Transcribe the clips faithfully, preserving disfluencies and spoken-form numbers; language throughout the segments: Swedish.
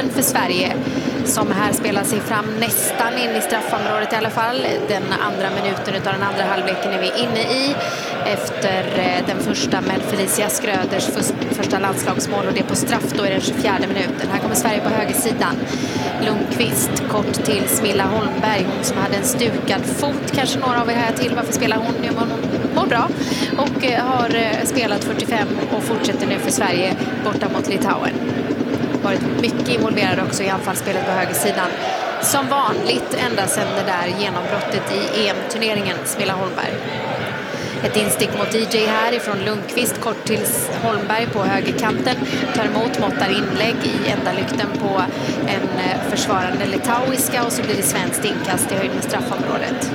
öppen för Sverige, som här spelar sig fram nästan in i straffområdet i alla fall. Den andra minuten av den andra halvleken är vi inne i efter den första med Felicia Skröders första landslagsmål, och det på straff då i den tjugofjärde minuten. Här kommer Sverige på högersidan. Lundqvist kort till Smilla Holmberg, hon som hade en stukad fot, kanske några av er här till. Varför spelar hon? Jo, hon mår bra och har spelat fyrtiofem och fortsätter nu för Sverige borta mot Litauen. Varit mycket involverad också i anfallsspelet på högersidan. Som vanligt ända sedan det där genombrottet i E M-turneringen, Smilla Holmberg. Ett instick mot D J här ifrån Lundqvist kort till Holmberg på högerkanten. Tar emot, måttar inlägg i ända lykten på en försvarande litauiska, och så blir det svenskt inkast i höjd med straffområdet.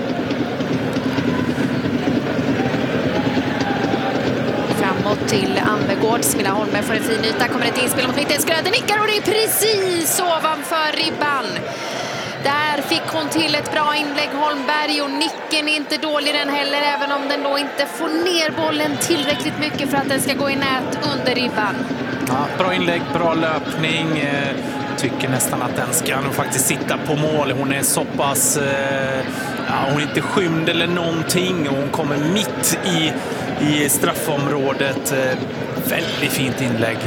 Framåt till Ambegård. Smilla Holmberg får en fin yta. Kommer ett inspel mot mitten. Skröder nickar och det är precis ovanför ribban. Där fick hon till ett bra inlägg, Holmberg, och nicken är inte dålig den heller, även om den då inte får ner bollen tillräckligt mycket för att den ska gå i nät under ribban. Ja, bra inlägg, bra löpning. Jag tycker nästan att den ska nog faktiskt sitta på mål. Hon är så pass... Ja, hon är inte skymd eller någonting, och hon kommer mitt i, i straffområdet. Väldigt fint inlägg.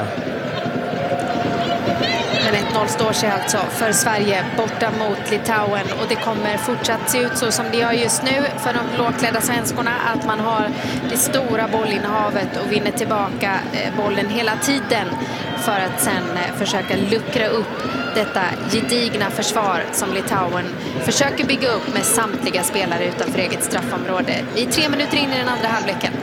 Men ett noll står sig alltså för Sverige borta mot Litauen, och det kommer fortsatt se ut så som det gör just nu för de blåklädda svenskorna, att man har det stora bollinnehavet och vinner tillbaka bollen hela tiden för att sen försöka luckra upp detta gedigna försvar som Litauen försöker bygga upp med samtliga spelare utanför eget straffområde. Vi är tre minuter in i den andra halvleken.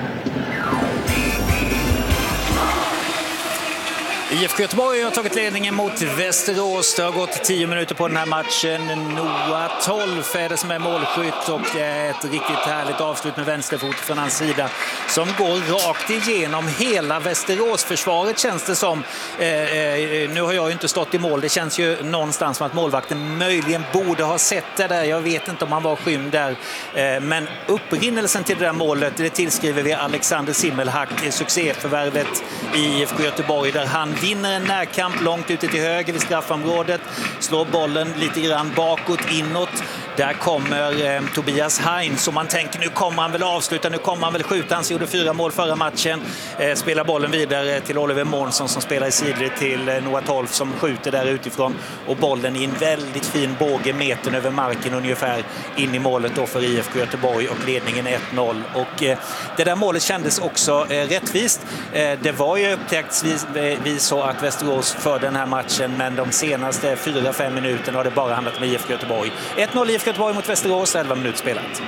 I F K Göteborg har tagit ledningen mot Västerås. Det har gått tio minuter på den här matchen. Noah Tolf är det som är målskytt, och det är ett riktigt härligt avslut med vänsterfot från hans sida som går rakt igenom hela Västerås-försvaret, känns det som. Eh, eh, nu har jag ju inte stått i mål. Det känns ju någonstans som att målvakten möjligen borde ha sett det där. Jag vet inte om han var skymd där. Eh, men upprinnelsen till det där målet, det tillskriver vi Alexander Simmelhack, succéförvärvet i F K Göteborg, där han vinner en närkamp långt ute till höger vid straffområdet, slår bollen lite grann bakåt, inåt. Där kommer eh, Tobias Hein, som man tänker nu kommer han väl avsluta, nu kommer han väl skjuta. Han gjorde fyra mål förra matchen. Eh, spelar bollen vidare till Oliver Månsson som spelar i sidled till eh, Noah Tolf som skjuter där utifrån. Och bollen i en väldigt fin båge, metern över marken ungefär, in i målet då för I F K Göteborg, och ledningen är ett noll. Och eh, det där målet kändes också eh, rättvist. Eh, det var ju upptäcktsvis eh, så att Västerås för den här matchen, men de senaste fyra fem minuterna har det bara handlat om I F K Göteborg. ett noll I F K Göteborg mot Västerås, elva minuter spelat.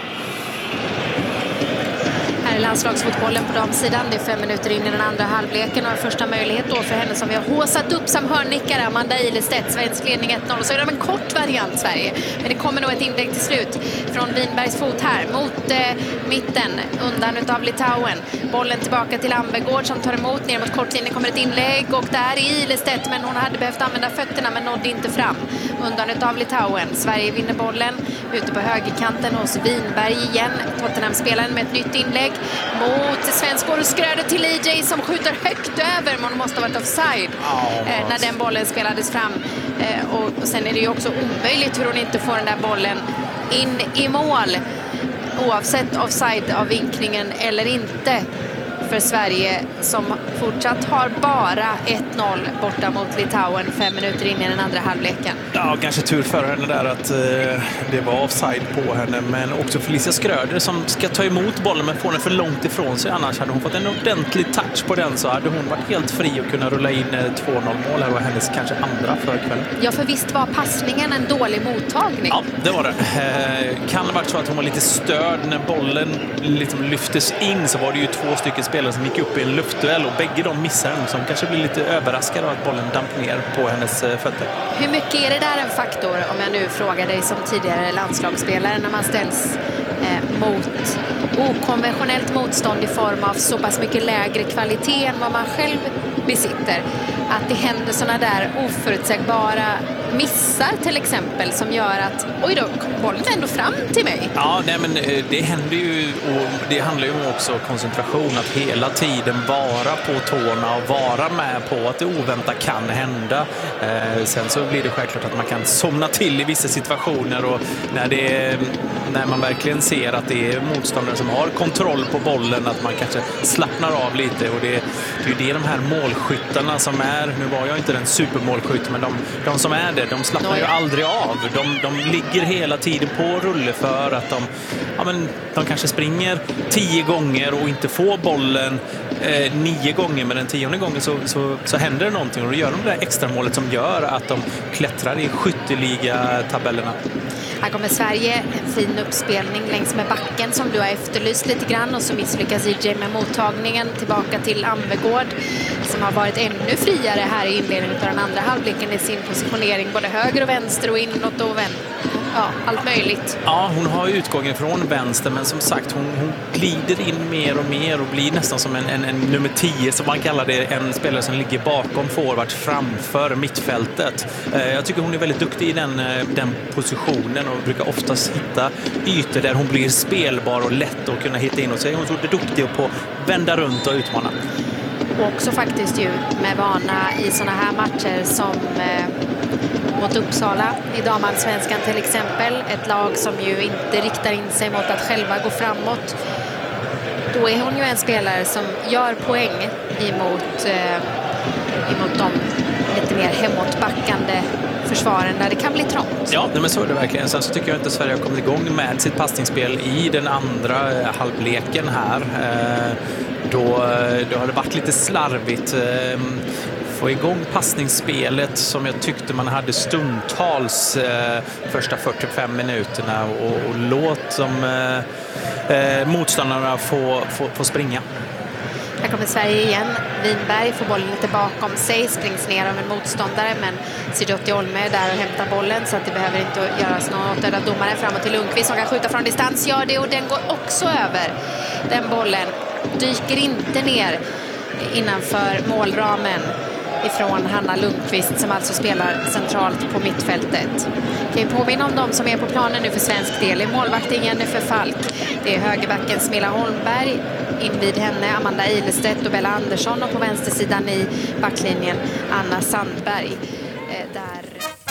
Här är landslagsfotbollen på damsidan. Det är fem minuter in i den andra halvleken, och första möjlighet då för henne som vi har håsat upp som hörnnickare, Amanda Ilestedt. Svensk ledning ett noll. Så är det en kort variant Sverige. Men det kommer nog ett inlägg till slut från Winbergs fot här mot eh, mitten, undan utav Litauen. Bollen tillbaka till Ambegård som tar emot. Ner mot kortlinjen kommer ett inlägg, och där är Ilestedt, men hon hade behövt använda fötterna men nådde inte fram. Undan utav Litauen. Sverige vinner bollen ute på högerkanten hos Winberg igen. Tottenham-spelaren med ett nytt inlägg mot svenskor, och Skröder till E J som skjuter högt över, men måste ha varit offside oh, eh, när den bollen spelades fram. Eh, och, och sen är det ju också omöjligt hur hon inte får den där bollen in i mål, oavsett offside av vinklingen eller inte, för Sverige som fortsatt har bara ett noll borta mot Litauen fem minuter in i den andra halvleken. Ja, kanske tur för henne där att eh, det var offside på henne, men också Felicia Skröder som ska ta emot bollen men får den för långt ifrån sig. Annars hade hon fått en ordentlig touch på den, så hade hon varit helt fri och kunna rulla in eh, två noll mål. Här var hennes kanske andra för kvällen. Ja, för visst var passningen en dålig mottagning? Ja, det var det. Eh, kan ha varit så att hon var lite störd när bollen liksom lyftes in, så var det ju två stycken spelare som gick upp i en luftduell, och bägge de missade den, som kanske blir lite överraskade av att bollen damp ner på hennes eh, fötter. Hur mycket är det där en faktor, om jag nu frågar dig som tidigare landslagsspelare, när man ställs eh, mot okonventionellt motstånd i form av så pass mycket lägre kvalitet än vad man själv besitter? att det händer såna där oförutsägbara missar till exempel som gör att oj då, kom bollen ändå fram till mig. Ja, nej, men det händer ju, och det handlar ju också om koncentration, att hela tiden vara på tårna och vara med på att det oväntat kan hända. Eh, sen så blir det självklart att man kan somna till i vissa situationer, och när, det, när man verkligen ser att det är motståndare som har kontroll på bollen, att man kanske slappnar av lite, och det, det är ju det de här målskyttarna som är, nu var jag inte den supermålskytt, men de, de som är det, de slappnar ju aldrig av. De, de ligger hela tiden på rulle för att de, ja, men, de kanske springer tio gånger och inte får bollen eh, nio gånger, men den tionde gången så, så, så händer det någonting, och då gör de det där extra målet som gör att de klättrar i skytteliga-tabellerna. Här kommer Sverige, en fin uppspelning längs med backen som du har efterlyst lite grann, och så misslyckas I J med mottagningen tillbaka till Ambegård som har varit ännu friare här i inledningen på den andra halvleken i sin positionering, både höger och vänster och inåt och vänster. Ja, allt möjligt. Ja, hon har utgången från vänster, men som sagt, hon, hon glider in mer och mer och blir nästan som en, en, en nummer tio, som man kallar det, en spelare som ligger bakom forward framför mittfältet. Eh, jag tycker hon är väldigt duktig i den, den positionen och brukar oftast hitta ytor där hon blir spelbar och lätt att kunna hitta in, och så är hon så duktig på att vända runt och utmana. Och också faktiskt ju med vana i såna här matcher som eh, mot Uppsala i damallsvenskan till exempel. Ett lag som ju inte riktar in sig mot att själva gå framåt. Då är hon ju en spelare som gör poäng emot, eh, emot de lite mer hemåtbackande försvaren där det kan bli trångt. Ja, men så är det verkligen. Sen så tycker jag inte att Sverige har kommit igång med sitt passningsspel i den andra eh, halvleken här. Eh, då, då har det varit lite slarvigt. Eh, få igång passningsspelet som jag tyckte man hade stundtals eh, första fyrtiofem minuterna, och, och låt de eh, motståndarna få, få, få springa. Här kommer Sverige igen. Winberg får bollen lite bakom sig, springs ner av en motståndare, men Sidotti Olme är där och hämtar bollen, så att det behöver inte göras något åt det. Domaren framåt till Lundqvist som kan skjuta från distans, gör det, och den går också över. Den bollen dyker inte ner innanför målramen ifrån Hanna Lundqvist, som alltså spelar centralt på mittfältet. Kan ju påminna om de som är på planen nu för svensk del. I målvakten Jennifer Falk. Det är högerbacken Smilla Holmberg. Invid henne Amanda Ilestedt och Bella Andersson, och på vänstersidan i backlinjen Anna Sandberg. Eh, där...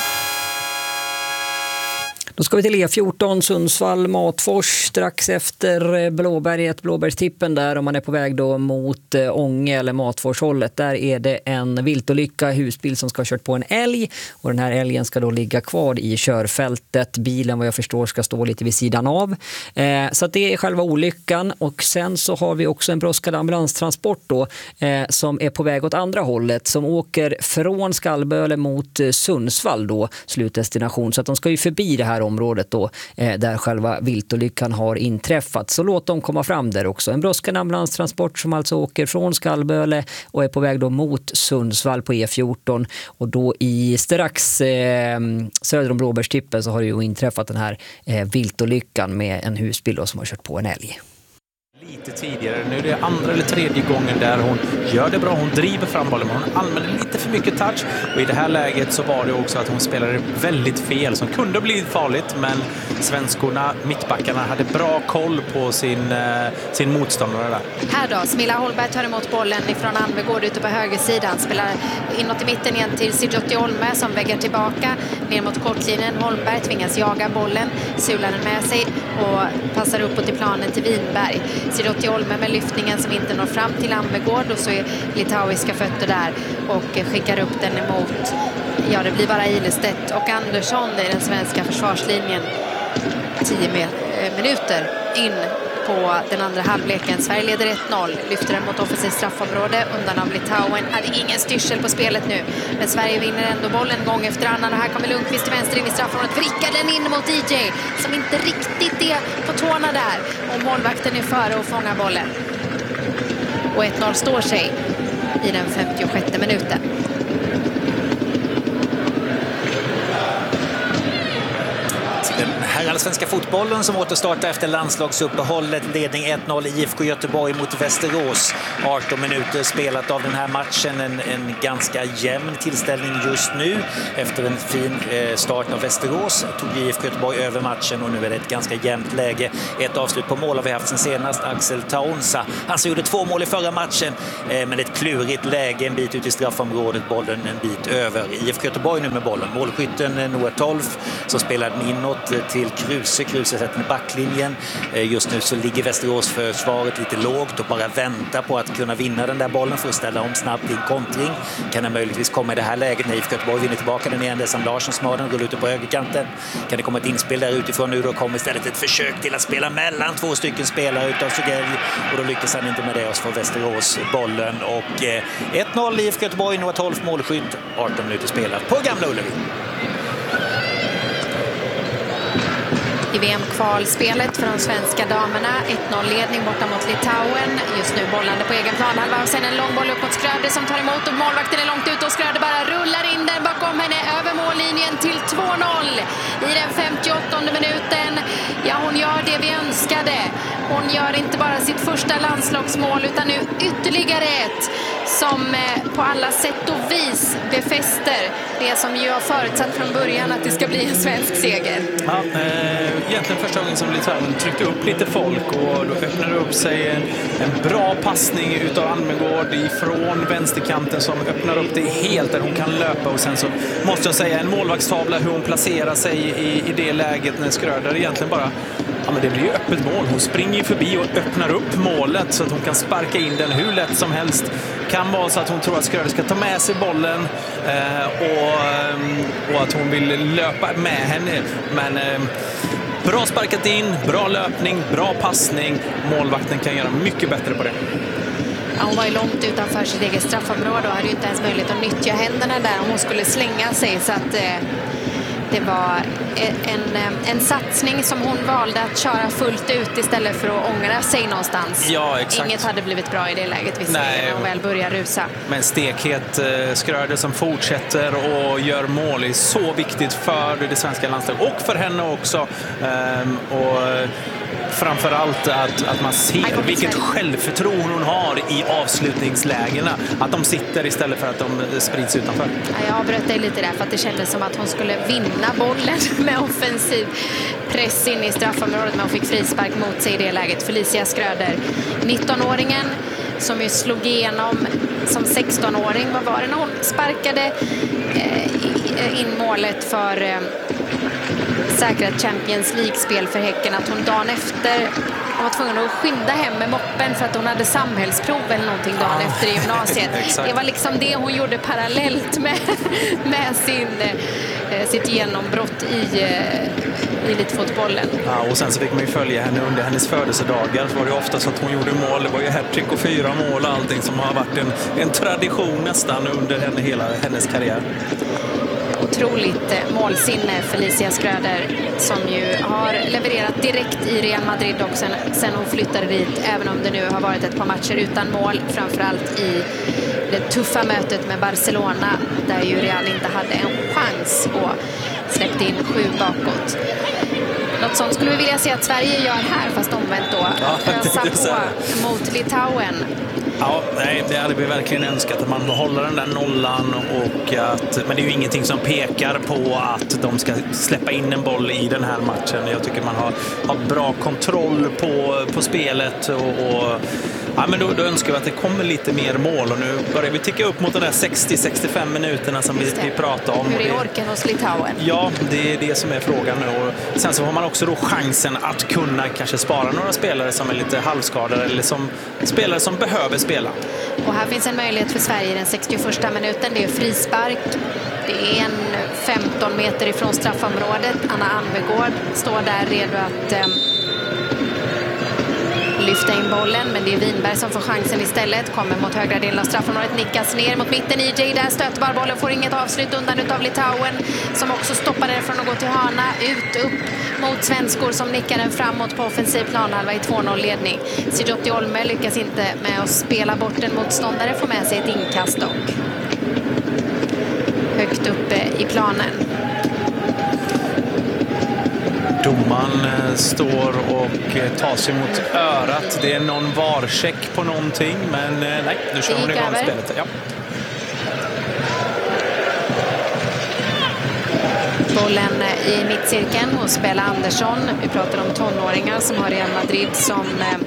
Då ska vi till E fjorton, Sundsvall, Matfors, strax efter Blåberget, Blåbergstippen där, om man är på väg då mot Ånge eller Matfors-hållet. Där är det en viltolycka, husbil som ska ha kört på en älg, och den här älgen ska då ligga kvar i körfältet. Bilen, vad jag förstår, ska stå lite vid sidan av. Eh, så att det är själva olyckan, och sen så har vi också en brådskad ambulanstransport då, eh, som är på väg åt andra hållet, som åker från Skallböle mot Sundsvall då, slutdestination. Så att de ska ju förbi det här området då, eh, där själva viltolyckan har inträffat. Så låt dem komma fram där också. En brådskande ambulanstransport som alltså åker från Skallböle och är på väg då mot Sundsvall på E fjorton, och då i strax eh, söder om Blåbergstippen så har det ju inträffat den här eh, viltolyckan med en husbil då, som har kört på en älg. Lite tidigare, nu är det andra eller tredje gången där hon gör det bra, hon driver fram bollen, men hon använder lite för mycket touch, och i det här läget så var det också att hon spelade väldigt fel som kunde bli farligt, men svenskorna, mittbackarna, hade bra koll på sin, sin motståndare där. Här då, Smilla Holmberg tar emot bollen ifrån Anvegård ute på högersidan, spelar inåt i mitten igen till Sidotti Olme som väggar tillbaka ner mot kortlinjen. Holmberg tvingas jaga bollen, sular den med sig och passar uppåt i planen till Winberg. Sidotti Olme med lyftningen som inte når fram till Ambegård, och så är litauiska fötter där och skickar upp den emot, ja det blir bara Ilestedt och Andersson i den svenska försvarslinjen. Tio minuter in på den andra halvleken. Sverige leder ett noll, lyfter den mot offensivt straffområde undan av Litauen. Hade ingen styrsel på spelet nu, men Sverige vinner ändå bollen gång efter annan, och här kommer Lundqvist till vänster in i straffområdet, vrickar den in mot I J som inte riktigt är på tårna där, och målvakten är före och fångar bollen, och ett noll står sig i den femtiosjätte minuten. Den här allsvenska fotbollen som återstartar efter landslagsuppehållet. Ledning ett noll I F K Göteborg mot Västerås. arton minuter spelat av den här matchen. En, en ganska jämn tillställning just nu. Efter en fin eh, start av Västerås tog I F K Göteborg över matchen och nu är det ett ganska jämnt läge. Ett avslut på mål har vi haft sen senast. Axel Taonsa. Han som gjorde två mål i förra matchen eh, men ett klurigt läge en bit ut i straffområdet. Bollen en bit över. I F K Göteborg nu med bollen. Målskytten Noah Tolf som spelar den inåt till Kruse. Kruse sätter den i backlinjen. Just nu så ligger Västerås försvaret lite lågt och bara väntar på att kunna vinna den där bollen för att ställa om snabbt till kontring. Kan det möjligtvis komma i det här läget när I F K Göteborg vinner tillbaka den igen. Det är Sam Larsson som har den, rullar ut på högerkanten. Kan det komma ett inspel där utifrån nu då kommer istället ett försök till att spela mellan två stycken spelare utav Sugell och då lyckas han inte med det och så får Västerås bollen och ett noll I F K Göteborg, Noah Tolf målskytt, arton minuter spelat på Gamla Ullevi. I V M-kvalspelet för de svenska damerna. ett noll-ledning borta mot Litauen. Just nu bollande på egen planhalva och sen en lång boll upp mot Skröder som tar emot och målvakten är långt ut och Skröder bara rullar in den bakom henne över mållinjen till två noll i den femtioåttonde minuten. Ja, hon gör det vi önskade. Hon gör inte bara sitt första landslagsmål utan nu ytterligare ett som på alla sätt och vis befäster det som ju har förutsatt från början att det ska bli en svensk seger. Ja, eh, egentligen första gången som Litauen tryckte upp lite folk och då öppnade upp sig en, en bra passning utav Almegård ifrån vänsterkanten som öppnar upp det helt där hon kan löpa och sen så måste jag säga en målvaktstavla hur hon placerar sig i, i det läget när Skröder egentligen bara ja, men det blir ju öppet mål. Hon springer förbi och öppnar upp målet så att hon kan sparka in den hur lätt som helst. Kan vara så att hon tror att Skröder ska ta med sig bollen eh, och, och att hon vill löpa med henne. Men eh, bra sparkat in, bra löpning, bra passning. Målvakten kan göra mycket bättre på det. Ja, hon var ju långt utanför sitt eget straffområde och hade ju inte ens möjlighet att nyttja händerna där om hon skulle slänga sig så att eh... det var en, en satsning som hon valde att köra fullt ut istället för att ångra sig någonstans. Ja, exakt. Inget hade blivit bra i det läget visserligen när hon väl börjar rusa. Men stekhet eh, Skröder som fortsätter och gör mål är så viktigt för det svenska landslaget och för henne också. Ehm, och framförallt att, att man ser vilket självförtroende hon har i avslutningslägena. Att de sitter istället för att de sprids utanför. Ja, jag avbröt dig lite där för att det kändes som att hon skulle vinna bollen med offensiv press in i straffområdet men hon fick frispark mot sig i det läget. Felicia Skröder, nittonåringen som ju slog igenom som sextonåring. Vad var det när hon sparkade eh, in målet för eh, säkrat Champions League-spel för Häcken, att hon dagen efter var tvungen att skynda hem med moppen för att hon hade samhällsprov eller någonting dagen ah, efter i gymnasiet. Det var liksom det hon gjorde parallellt med, med sin, eh, sitt genombrott i, eh, i elitfotbollen. Ja, och sen så fick man ju följa henne under hennes födelsedagar. Så var det ofta så att hon gjorde mål. Det var ju hattrick och fyra mål och allting som har varit en, en tradition nästan under henne, hela hennes karriär. Otroligt målsinne Felicia Skröder som ju har levererat direkt i Real Madrid också sen, sen hon flyttade dit, även om det nu har varit ett par matcher utan mål, framförallt i det tuffa mötet med Barcelona där ju Real inte hade en chans och släppte in sju bakåt. Något sånt skulle vi vilja se att Sverige gör här, fast omvänt då. Ja, ösa på mot Litauen. Ja, nej, det hade vi verkligen önskat att man behåller den där nollan och att, men det är ju ingenting som pekar på att de ska släppa in en boll i den här matchen. Jag tycker man har, har bra kontroll på, på spelet och, och ja, men då, då önskar vi att det kommer lite mer mål och nu börjar vi ticka upp mot de där sextio till sextiofem minuterna som vi, vi pratar om. Hur är orken hos Litauen? Ja, det är det som är frågan nu. Och sen så har man också då chansen att kunna kanske spara några spelare som är lite halvskadade eller som spelare som behöver spela. Och här finns en möjlighet för Sverige i den sextioförsta minuten. Det är frispark. Det är en femton meter ifrån straffområdet. Anna Almegård står där redo att eh, lyfta in bollen, men det är Winberg som får chansen istället. Kommer mot högra delen av straffområdet, nickas ner mot mitten. I J där stöter bara bollen, får inget avslut undan utav Litauen som också stoppar den från att gå till hörna. Ut, upp mot svenskor som nickar den framåt på offensiv planhalva i två noll-ledning. Sijotti Olme lyckas inte med att spela bort en motståndare, får med sig ett inkast dock. Högt uppe i planen. Domaren domaren står och tar sig mot örat. Det är någon varcheck på någonting, men nej, nu kör hon igång spelet. Ja. Bollen i mittcirkeln hos Bella Andersson. Vi pratar om tonåringar som har Real Madrid som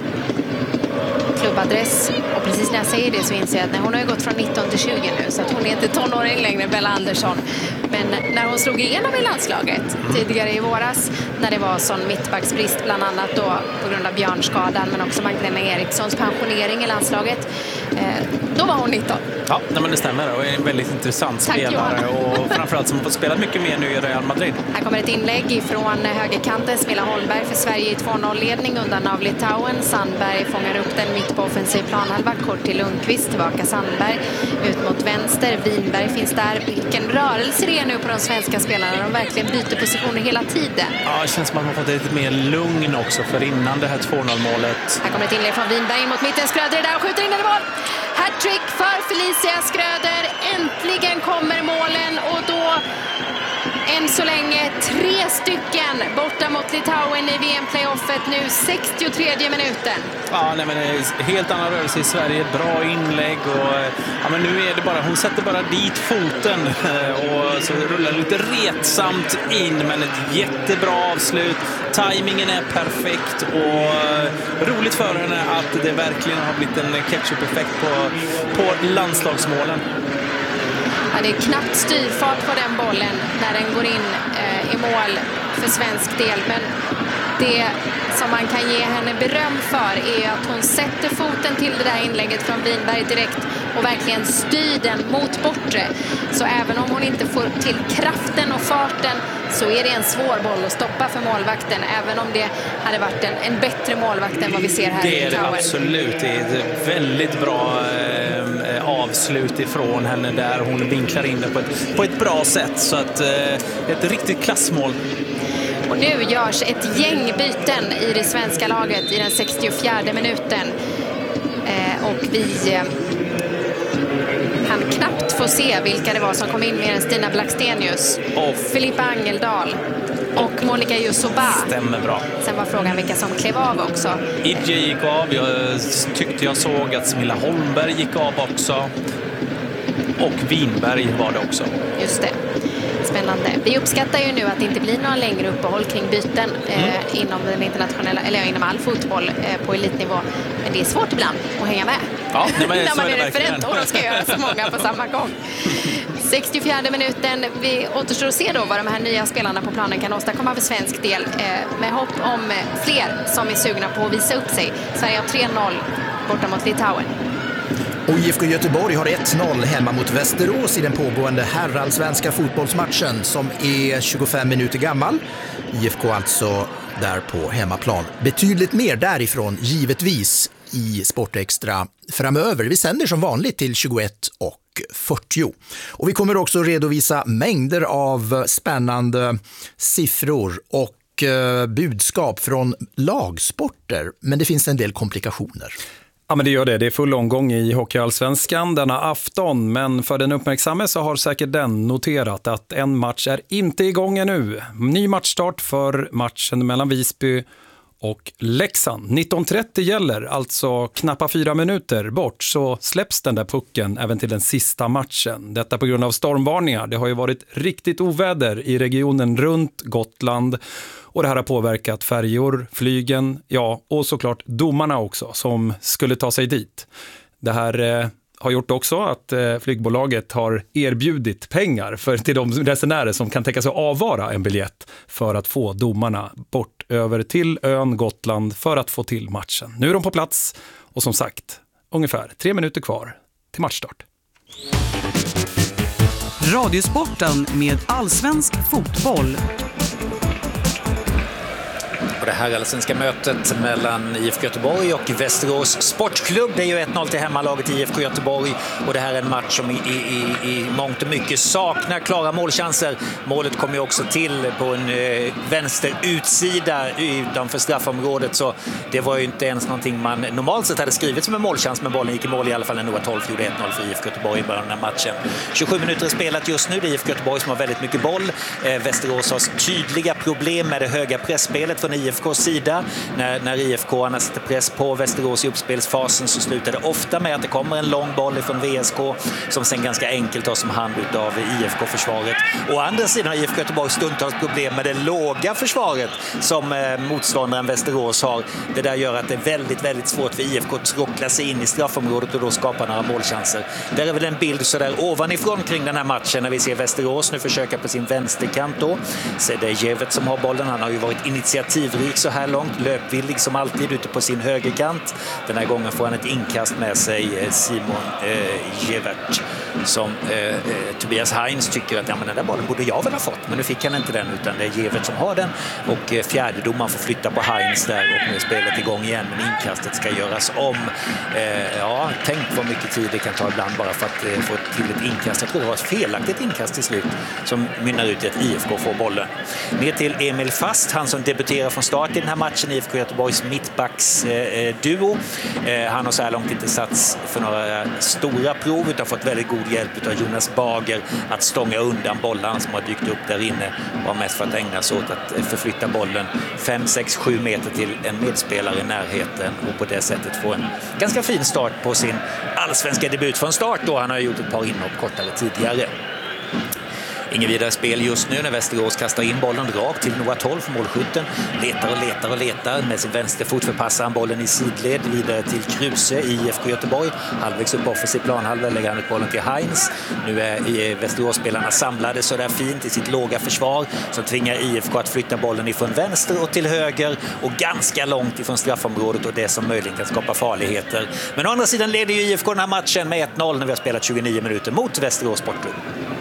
klubbadress. Och precis när jag säger det så inser jag att nej, hon har ju gått från nitton till tjugo nu, så att hon är inte tonåring längre, Bella Andersson. Men när hon slog igenom i landslaget tidigare i våras, när det var sån mittbacksbrist bland annat då på grund av björnskadan, men också Magdalena Erikssons pensionering i landslaget, eh, då var hon nitton. Ja, nej, men det stämmer. Och är en väldigt intressant Tack, spelare. Johanna. Och framförallt som har fått spela mycket mer nu i Real Madrid. Här kommer ett inlägg från högerkanten. Smilla Holmberg för Sverige i två noll-ledning undan av Litauen. Sandberg fångar upp den mitt på offensiv planhalva. Kort till Lundqvist, tillbaka Sandberg. Ut mot vänster. Winberg finns där. Vilken rörelse det är nu på de svenska spelarna. De verkligen byter positioner hela tiden. Ja, det känns som att man har fått lite mer lugn också för innan det här två noll-målet. Här kommer ett inlägg från Winberg mot mitten. Skröder där och skjuter in den i mål. Hattrick för Felicia Skröder. Äntligen kommer målen och då än så länge tre stycken borta mot Litauen i V M-playoffet nu, sextiotredje minuten. Ja, nej, men det är helt annan rörelse i Sverige. Bra inlägg och ja, men nu är det bara, hon sätter bara dit foten och så rullar lite retsamt in, men ett jättebra avslut. Timingen är perfekt och roligt för henne att det verkligen har blivit en ketchup-effekt på, på landslagsmålen. Ja, det är knappt styrfart på den bollen när den går in eh, i mål för svensk del. Men det som man kan ge henne beröm för är att hon sätter foten till det där inlägget från Winberg direkt och verkligen styr den mot bortre. Så även om hon inte får till kraften och farten så är det en svår boll att stoppa för målvakten, även om det hade varit en, en bättre målvakt än vad vi ser här det i är det Tower. Absolut. Det är ett väldigt bra eh, avslut ifrån henne där. Hon vinklar in det på ett, på ett bra sätt. Så att eh, ett riktigt klassmål. Och nu görs ett gäng byten i det svenska laget i den sextiofjärde minuten. Eh, och vi eh, kan knappt få se vilka det var som kom in med Stina Blackstenius, och Filippa Angeldal och Monica Yusoba. Stämmer bra. Sen var frågan vilka som klev av också. Idje gick av. Jag tyckte jag såg att Smilla Holmberg gick av också. Och Winberg var det också. Just det. Spännande. Vi uppskattar ju nu att det inte blir några längre uppehåll kring byten eh, mm. inom den internationella, eller inom all fotboll eh, på elitnivå. Men det är svårt ibland att hänga med. Ja, nej, men när man är, är referent och ska göra så många på samma gång. sextiofjärde minuten. Vi återstår att se då vad de här nya spelarna på planen kan åstadkomma för svensk del. Eh, med hopp om fler som är sugna på att visa upp sig. Sverige har tre noll borta mot Litauen. Och I F K Göteborg har ett noll hemma mot Västerås i den pågående herrallsvenska fotbollsmatchen som är tjugofem minuter gammal. I F K alltså där på hemmaplan. Betydligt mer därifrån givetvis i Sportextra framöver. Vi sänder som vanligt till tjugoett och fyrtio. Och vi kommer också redovisa mängder av spännande siffror och budskap från lagsporter. Men det finns en del komplikationer. Ja, men det gör det. Det är full omgång i Hockeyallsvenskan denna afton, men för den uppmärksamme så har säkert den noterat att en match är inte igång ännu. Ny matchstart för matchen mellan Visby och Leksand. nitton trettio gäller, alltså knappa fyra minuter bort så släpps den där pucken även till den sista matchen. Detta på grund av stormvarningar. Det har ju varit riktigt oväder i regionen runt Gotland. Och det här har påverkat färjor, flygen, ja och såklart domarna också som skulle ta sig dit. Det här eh, har gjort också att eh, flygbolaget har erbjudit pengar för, till de resenärer som kan tänka sig att avvara en biljett för att få domarna bort över till ön Gotland för att få till matchen. Nu är de på plats och som sagt, ungefär tre minuter kvar till matchstart. Radiosporten med allsvensk fotboll. på det här allsvenska mötet mellan I F K Göteborg och Västerås Sportklubb. Det är ju ett noll till hemmalaget I F K Göteborg och det här är en match som i, i, i mångt och mycket saknar klara målchanser. Målet kom ju också till på en eh, vänster utsida utanför straffområdet, så det var ju inte ens någonting man normalt sett hade skrivit som en målchans, men bollen gick i mål i alla fall när Noah Tolf gjorde ett noll för I F K Göteborg i början av matchen. tjugosju minuter är spelat just nu, det är I F K Göteborg som har väldigt mycket boll. Eh, Västerås har tydliga problem med det höga pressspelet från I F K:s sida. När, när I F K-arna sätter press på Västerås i uppspelsfasen så slutar det ofta med att det kommer en lång boll från V S K som sen ganska enkelt tar som hand av I F K-försvaret. Å andra sidan har I F K Göteborg stundtals problem med det låga försvaret som eh, motståndaren Västerås har. Det där gör att det är väldigt, väldigt svårt för I F K att tråckla sig in i straffområdet och då skapa några målchanser. Där är väl en bild så där ovanifrån kring den här matchen när vi ser Västerås nu försöka på sin vänsterkant då. Så det är Jevet som har bollen. Han har ju varit initiativrik så här långt, löpvillig som alltid ute på sin högerkant. Den här gången får han ett inkast med sig, Simon eh, Jevet, som eh, Tobias Heinz tycker att ja, men den där bollen borde jag väl ha fått, men nu fick han inte den utan det är Jevet som har den och eh, fjärdedomaren får flytta på Heinz där och nu är spelet igång igen, men inkastet ska göras om. Eh, ja, tänk vad mycket tid det kan ta ibland bara för att eh, få till ett inkast. Jag tror det var ett felaktigt inkast till slut som mynnar ut i att I F K får bollen. Ner till Emil Fast, han som debuterar från start i den här matchen, I F K Göteborgs mittbacks eh, duo. Eh, han har så här långt inte satts för några stora prov utan fått väldigt god hjälp av Jonas Bager att stånga undan bollen som har dykt upp där inne och har mest för att ägna sig åt att förflytta bollen fem, sex, sju meter till en medspelare i närheten och på det sättet få en ganska fin start på sin allsvenska debut från start då. Han har gjort ett par inhopp kortare tidigare. Ingen vidare spel just nu när Västerås kastar in bollen rakt till Noah Tolf, målskytten. Letar och letar och letar. Med sin vänsterfot förpassar han bollen i sidled vidare till Kruse i I F K Göteborg. Halvvägs upp offensiv planhalva lägger han ut bollen till Heinz. Nu är Västerås-spelarna samlade så där fint i sitt låga försvar som tvingar I F K att flytta bollen ifrån vänster och till höger och ganska långt ifrån straffområdet och det som möjligen kan skapa farligheter. Men å andra sidan leder ju I F K den här matchen med ett noll när vi har spelat tjugonio minuter mot Västerås Sportklubb.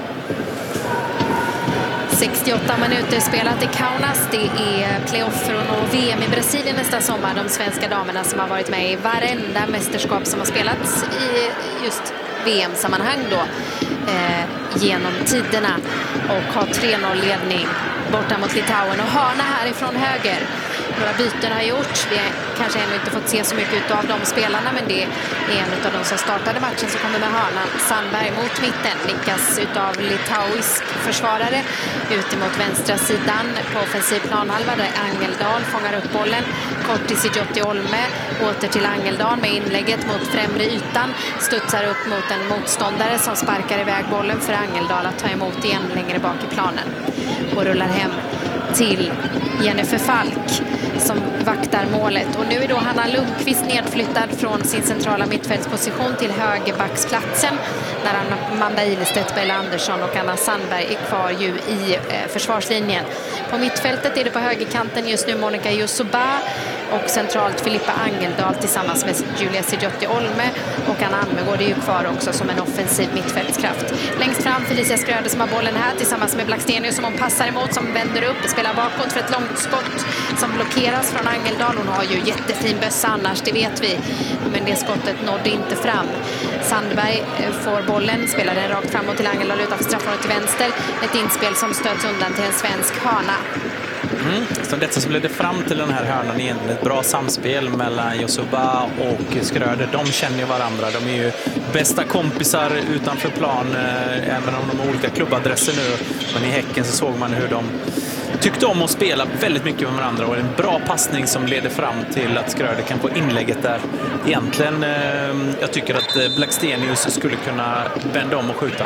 sextioåtta minuter spelat i Kaunas. Det är playoff för att nå V M i Brasilien nästa sommar. De svenska damerna som har varit med i varenda mästerskap som har spelats i just V M-sammanhang då eh, genom tiderna och har tre noll-ledning borta mot Litauen och hörna härifrån höger. Några byten har gjorts. Vi har kanske ännu inte fått se så mycket av de spelarna, men det är en av de som startade matchen som kommer med hörnan. Sandberg mot mitten, nickas utav litauisk försvarare ut emot vänstra sidan på offensiv planhalva där Angeldal fångar upp bollen. Kort till Sidjotti Olme, åter till Angeldal med inlägget mot främre ytan. Studsar upp mot en motståndare som sparkar iväg bollen för Angeldal att ta emot igen längre bak i planen. Och rullar hem till Jennifer Falk som vaktar målet. Och nu är då Hanna Lundqvist nedflyttad från sin centrala mittfältsposition till högerbacksplatsen när Amanda Ilestedt, Bella Andersson och Anna Sandberg är kvar ju i eh, försvarslinjen. På mittfältet är det på högerkanten just nu Monica Yusuba och centralt Filippa Angeldal tillsammans med Julia Sidjotti Olme och Anna Almegård är ju kvar också som en offensiv mittfältskraft. Längst fram Felicia Skröder som har bollen här tillsammans med Blackstenius som hon passar emot, som vänder upp och spelar bakåt för ett långt skott som blockeras från Angeldal. Hon har ju jättefin bössa annars, det vet vi, men det skottet nådde inte fram. Sandberg får bollen, spelar den rakt framåt till Angeldal utanför straffområdet till vänster. Ett inspel som stöts undan till en svensk hörna. Mm. Så detta som ledde fram till den här hörnan är egentligen ett bra samspel mellan Josuba och Skröder. De känner ju varandra. De är ju bästa kompisar utanför plan, eh, även om de har olika klubbadresser nu. Men i Häcken så såg man hur de tyckte om att spela väldigt mycket med varandra. Och en bra passning som leder fram till att Skröder kan få inlägget där. Egentligen, eh, jag tycker att Blackstenius skulle kunna vända om och skjuta.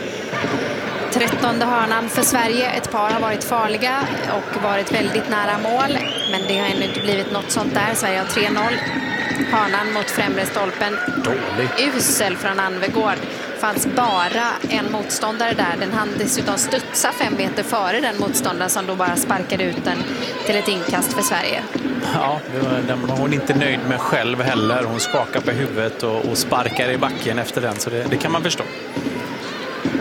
trettonde hörnan för Sverige. Ett par har varit farliga och varit väldigt nära mål. Men det har ännu inte blivit något sånt där. Sverige har tre noll. Hörnan mot främre stolpen. Dålig. Usel från Anvegård. Fanns bara en motståndare där. Den hann dessutom studsa fem meter före den motståndaren som då bara sparkade ut den till ett inkast för Sverige. Ja, den var hon inte nöjd med själv heller. Hon skakar på huvudet och, och sparkar i backen efter den. Så det, det kan man förstå.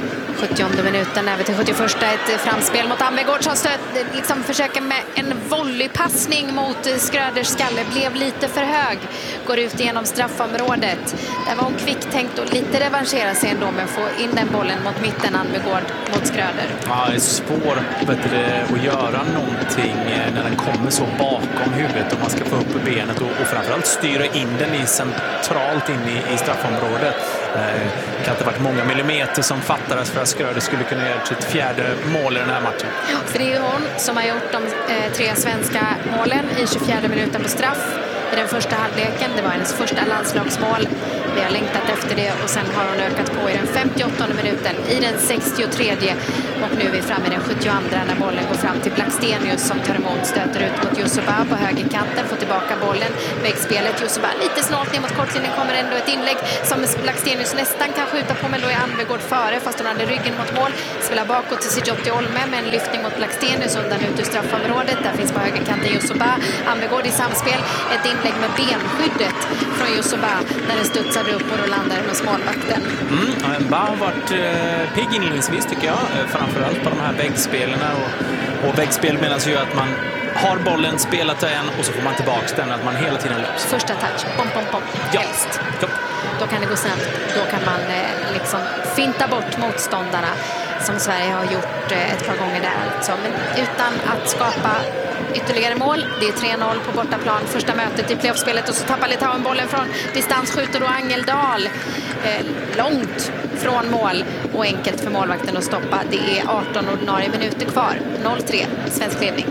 sjuttionde minuten, över till sjuttioförsta, ett framspel mot Ambegård som stöt, liksom försöker med en volleypassning mot Skröders skalle, blev lite för hög, går ut genom straffområdet. Där var hon kvicktänkt och lite revanschera sig ändå med att få in den bollen mot mitten, Ambegård mot Skröder. Ja, det är svårt att göra någonting när den kommer så bakom huvudet och man ska få upp benet och, och framförallt styra in den i centralt in i, i straffområdet. Det kan inte ha varit många millimeter som fattades för att Skröder skulle kunna göra sitt fjärde mål i den här matchen. Ja, för det är hon som har gjort de eh, tre svenska målen i tjugofjärde minuten på straff i den första halvleken. Det var hennes första landslagsmål. Vi har längtat efter det och sen har hon ökat på i den femtioåttonde minuten, i den sextiotredje och nu är vi framme i den sjuttioandra när bollen går fram till Blackstenius som tar emot, stöter ut mot Yusuba på högerkanten, får tillbaka bollen, väggspelet. Yusuba lite snart ner mot kortlinjen, kommer ändå ett inlägg som Blackstenius nästan kan skjuta på, men då är Ambegård före fast hon hade ryggen mot mål. Spelar bakåt till Sijotti Olme med en lyftning mot Blackstenius undan ut ur straffområdet. Där finns på högerkanten Yusuba. Ambegård i samspel, ett inlägg med benskyddet från Yusuba när den studsar upp och då landar den hos målvakten. Mm, Ba har varit eh, pigg inledningsvis tycker jag, framförallt på de här väggspelarna och, och väggspel menas ju att man har bollen, spelat en och så får man tillbaka den, att man hela tiden löps. Första touch, pom pom pom, ja. helst. Ja. Då kan det gå snabbt, då kan man eh, liksom finta bort motståndarna som Sverige har gjort eh, ett par gånger där. Alltså. Men utan att skapa ytterligare mål. Det är tre noll på bortaplan. Första mötet i playoffspelet och så tappar Litauen bollen från distans, skjuter då Angeldal eh, långt från mål och enkelt för målvakten att stoppa. Det är arton ordinarie minuter kvar. noll tre, svensk ledning.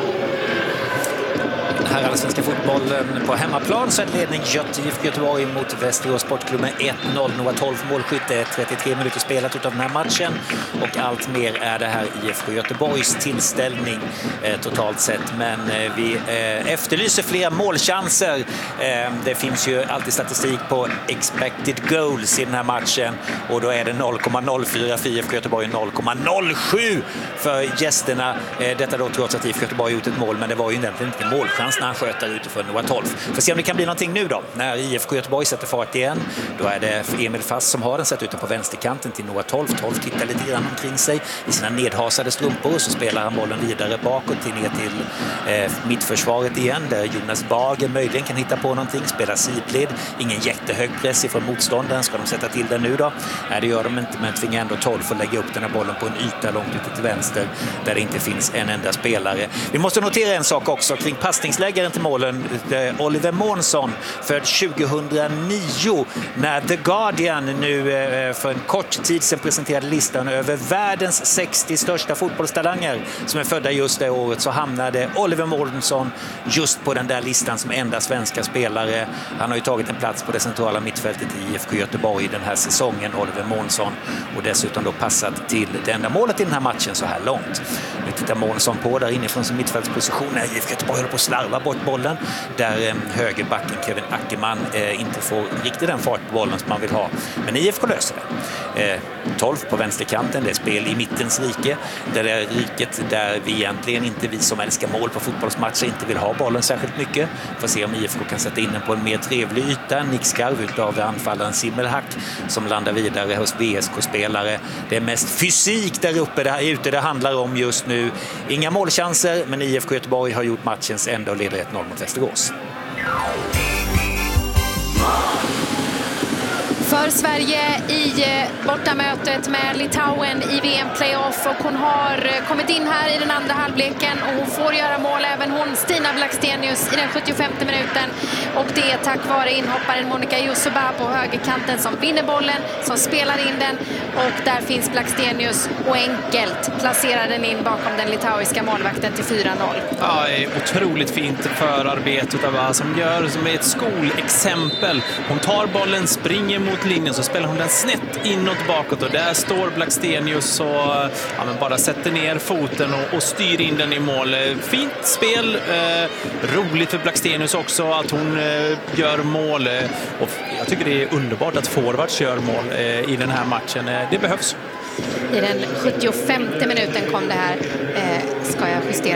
Här är svenska fotbollen på hemmaplan, så är ledning IFK Göteborg mot Västerås Sportklubb med ett noll. Några tolv målskytte, trettiotre minuter spelat utav den här matchen och allt mer är det här I F K Göteborgs tillställning eh, totalt sett. Men eh, vi eh, efterlyser fler målchanser. Eh, det finns ju alltid statistik på expected goals i den här matchen och då är det noll komma noll fyra för I F K Göteborg och noll komma noll sju för gästerna. Eh, detta då trots att I F K Göteborg gjort ett mål, men det var ju egentligen inte en målchans när han sköt där utifrån Noah tolv. Får se om det kan bli någonting nu då. När I F K Göteborg sätter fart igen, då är det Emil Fast som har den sett ute på vänsterkanten till Noah tolv. tolv tittar lite grann omkring sig i sina nedhasade strumpor och så spelar han bollen vidare bakåt till ner till eh, mittförsvaret igen där Jonas Bager möjligen kan hitta på någonting. Spelar sidled, ingen jättehög press ifrån motståndaren. Ska de sätta till den nu då? Nej, det gör de inte, men tvingar ändå tolv för att lägga upp den här bollen på en yta långt ute till vänster där det inte finns en enda spelare. Vi måste notera en sak också kring passningsläggaren till målen, Oliver Månsson, född tjugohundranio, när The Guardian nu för en kort tid sedan presenterade listan över världens sextio största fotbollstalanger som är födda just det året, så hamnade Oliver Månsson just på den där listan som enda svenska spelare. Han har ju tagit en plats på det centrala mittfältet i I F K Göteborg den här säsongen, Oliver Månsson, och dessutom då passat till det enda målet i den här matchen så här långt. Nu tittar Månsson på där inifrån sin mittfältsposition när I F K Göteborg håller på att slarva bort bollen där eh, högerbacken Kevin Ackerman eh, inte får riktigt den fart på bollen som man vill ha. Men I F K löser det. Eh, tolv på vänsterkanten, det är spel i mittens rike. Det är riket där vi egentligen inte, vi som älskar mål på fotbollsmatcher, inte vill ha bollen särskilt mycket. Får se om I F K kan sätta in den på en mer trevlig yta. Nickskarv utav anfallaren Simmelhack som landar vidare hos V S K-spelare. Det är mest fysik där uppe, där ute det handlar om just nu. Inga målchanser, men I F K Göteborg har gjort matchens ända och leder ett noll mot Västerås. För Sverige i bortamötet med Litauen i V M-playoff, och hon har kommit in här i den andra halvleken och hon får göra mål även hon, Stina Blackstenius, i den sjuttiofemte minuten, och det är tack vare inhopparen Monica Yusuba på högerkanten som vinner bollen, som spelar in den, och där finns Blackstenius och enkelt placerar den in bakom den litauiska målvakten till fyra noll. Ja, det är otroligt fint förarbete utav vad som gör som är ett skolexempel. Hon tar bollen, springer mot linjen, så spelar hon den snett inåt bakåt och där står Blackstenius och ja, men bara sätter ner foten och, och styr in den i mål. Fint spel, eh, roligt för Blackstenius också att hon eh, gör mål, och jag tycker det är underbart att forwards gör mål eh, i den här matchen. Eh, det behövs. I den sjuttiofemte minuten kom det här, eh, ska jag justera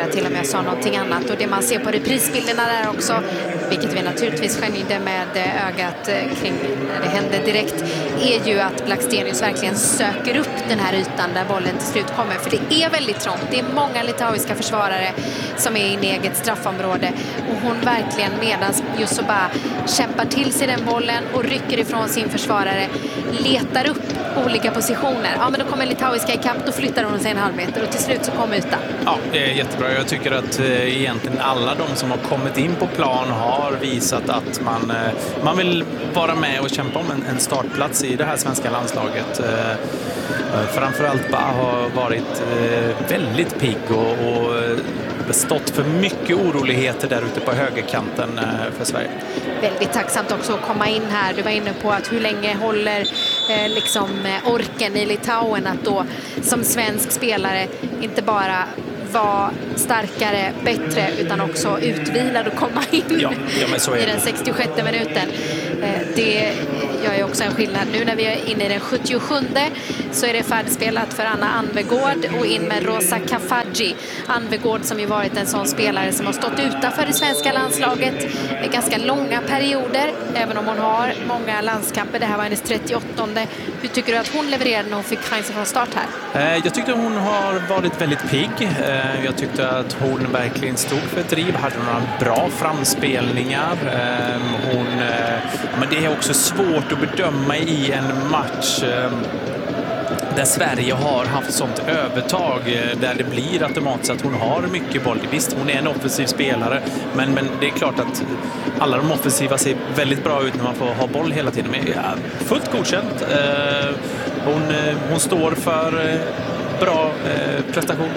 reagera till om jag sa någonting annat. Och det man ser på reprisbilderna där också, vilket vi naturligtvis skönjde med ögat kring när det hände direkt, är ju att Blackstenius verkligen söker upp den här ytan där bollen till slut kommer. För det är väldigt trångt. Det är många litauiska försvarare som är i eget straffområde. Och hon verkligen medan just bara kämpar till sig den bollen och rycker ifrån sin försvarare, letar upp olika positioner. Ja, men då kommer litauiska i kapp, då flyttar hon sig en halv meter och till slut så kommer ytan. Ja, det är jättebra. Jag tycker att eh, egentligen alla de som har kommit in på plan har visat att man, eh, man vill vara med och kämpa om en, en startplats i det här svenska landslaget. Eh, framförallt bara har varit eh, väldigt pigg och, och stått för mycket oroligheter där ute på högerkanten eh, för Sverige. Väldigt tacksamt också att komma in här. Du var inne på att hur länge håller eh, liksom orken i Litauen att då som svensk spelare inte bara vara starkare, bättre, utan också utvilad och komma in ja, ja, men så är det. I den sextiosjätte minuten. Det gör ju också en skillnad. Nu när vi är inne i den sjuttiosjunde så är det färdigspelat för Anna Anvegård och in med Rosa Kafaji. Anvegård som ju varit en sån spelare som har stått utanför det svenska landslaget med ganska långa perioder, även om hon har många landskamper. Det här var hennes trettioåttonde. Hur tycker du att hon levererade när hon fick chansen från start här? Jag tyckte hon har varit väldigt pigg. Jag tyckte att hon verkligen stod för ett driv, hade några bra framspelningar. Hon, men det är också svårt att bedöma i en match där Sverige har haft sånt övertag, där det blir automatiskt att hon har mycket boll. Visst, hon är en offensiv spelare, men, men det är klart att alla de offensiva ser väldigt bra ut när man får ha boll hela tiden. Men ja, fullt godkänt. Hon, hon står för bra prestationer.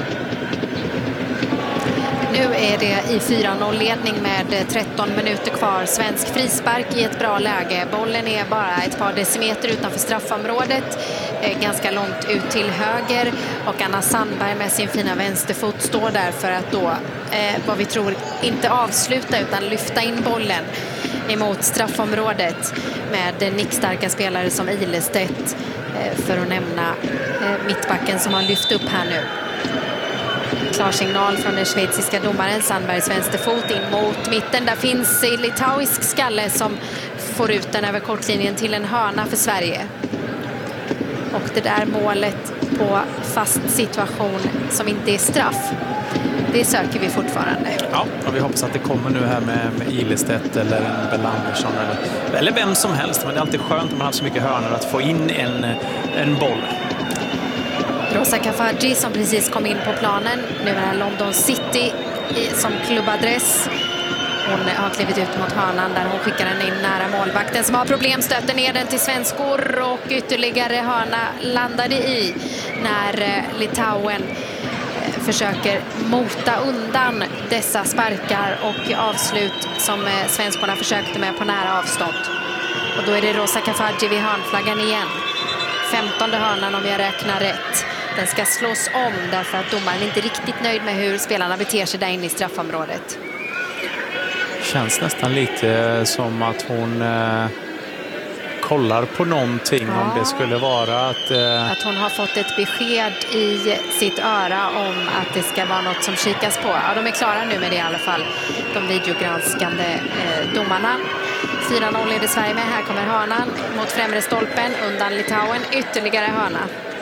Nu är det i fyra noll-ledning med tretton minuter kvar. Svensk frispark i ett bra läge. Bollen är bara ett par decimeter utanför straffområdet. Ganska långt ut till höger. Och Anna Sandberg med sin fina vänsterfot står där för att då, eh, vad vi tror, inte avsluta utan lyfta in bollen emot straffområdet med nickstarka spelare som Ilestedt, eh, för att nämna eh, mittbacken som har lyft upp här nu. Klar signal från den schweiziska domaren. Sandbergs vänsterfot in mot mitten. Där finns en litauisk skalle som får ut den över kortlinjen till en hörna för Sverige. Och det där målet på fast situation som inte är straff, det söker vi fortfarande. Ja, och vi hoppas att det kommer nu här med, med Ilestedt eller en Bell Andersson eller, eller vem som helst. Men det är alltid skönt om man har så mycket hörnor att få in en, en boll. Rosa Kafaji som precis kom in på planen. Nu är det London City som klubbadress. Hon har klivit ut mot hörnan där hon skickar den in nära målvakten som har problem, stöter ner den till svenskor och ytterligare hörna landade i när Litauen försöker mota undan dessa sparkar och avslut som svenskorna försökte med på nära avstånd. Och då är det Rosa Kafaji vid hörnflaggan igen. femtonde hörnan om jag räknar rätt. Den ska slås om därför att domaren inte är riktigt nöjd med hur spelarna beter sig där inne i straffområdet. Känns nästan lite som att hon eh, kollar på någonting, ja. Om det skulle vara att... Eh... Att hon har fått ett besked i sitt öra om att det ska vara något som kikas på. Ja, de är klara nu med det i alla fall, de videogranskande eh, domarna. fyra noll är det Sverige med. Här kommer hörnan mot främre stolpen undan Litauen. Ytterligare hörna.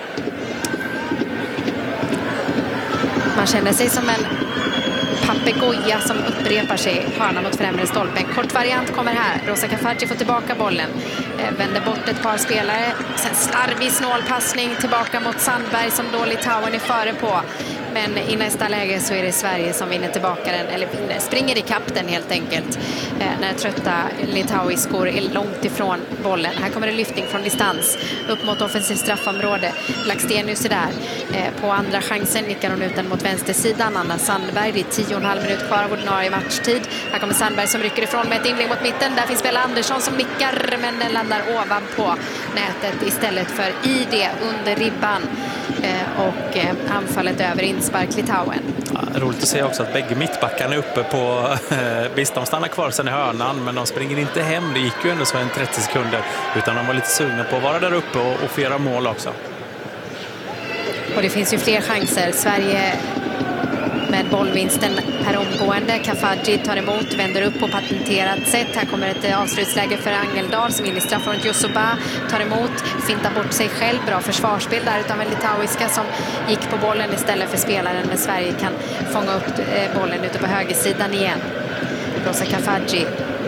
Man känner sig som en papegoja som upprepar sig. Hörna mot främre stolpen. Kort variant kommer här. Rosa Kafaji får tillbaka bollen. Vänder bort ett par spelare. Sen slarvig snålpassning tillbaka mot Sandberg som då Litauen är före på. Men i nästa läge så är det Sverige som vinner tillbaka den, eller vinner, springer i kapp den helt enkelt. Eh, när trötta litauiskor är långt ifrån bollen. Här kommer det lyftning från distans upp mot offensiv straffområde. Blackstenius är där. Eh, på andra chansen nickar hon ut den mot vänstersidan. Anna Sandberg, det är tio och en halv minut kvar av ordinarie matchtid. Här kommer Sandberg som rycker ifrån med ett inlägg mot mitten. Där finns Bella Andersson som nickar, men den landar ovanpå nätet istället för i det under ribban. Eh, och eh, anfallet över inspark Litauen. Ja, roligt att se också att bägge mittbackarna är uppe på eh, visst, de stannar kvar sen i hörnan, men de springer inte hem. Det gick ju ändå så en trettio sekunder, utan de var lite sugna på att vara där uppe och, och få mål också. Och det finns ju fler chanser. Sverige med bollvinsten per omgående. Kafaji tar emot, vänder upp på patenterat sätt. Här kommer ett avslutsläge för Angeldal som in i straffområdet. Yosuba tar emot, fintar bort sig själv. Bra försvarsspel där utav en litauiska som gick på bollen istället för spelaren. Men Sverige kan fånga upp bollen ute på högersidan igen. Rosa Kafaji,